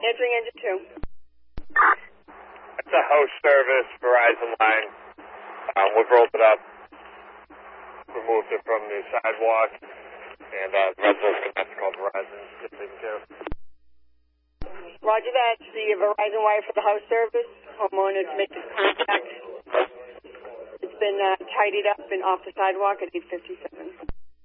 Answering engine 2. It's a host service, Verizon line. We've rolled it up, removed it from the sidewalk, and the residents can have to call Verizon to get taken care of. Roger that. The Verizon wire for the house service. Homeowner to make this contact. It's been tidied up and off the sidewalk at 8:57.